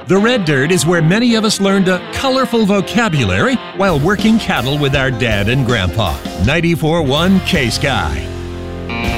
The Red Dirt is where many of us learned a colorful vocabulary while working cattle with our dad and grandpa. 94.1 K-Sky.